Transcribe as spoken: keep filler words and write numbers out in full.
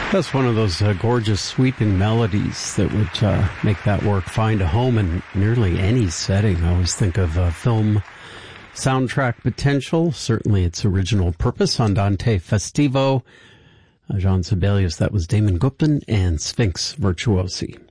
That's one of those uh, gorgeous sweeping melodies that would uh, make that work find a home in nearly any setting. I always think of uh, film soundtrack potential, certainly its original purpose. Andante Festivo, uh, Jean Sibelius, that was Damon Gupton, and Sphinx Virtuosi.